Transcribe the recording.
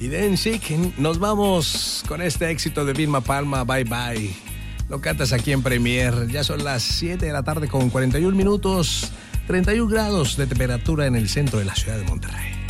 de NSYNC. Nos vamos con este éxito de Vilma Palma, Bye Bye. Lo cantas aquí en Premier. Ya son las 7 de la tarde con 41 minutos, 31 grados de temperatura en el centro de la ciudad de Monterrey.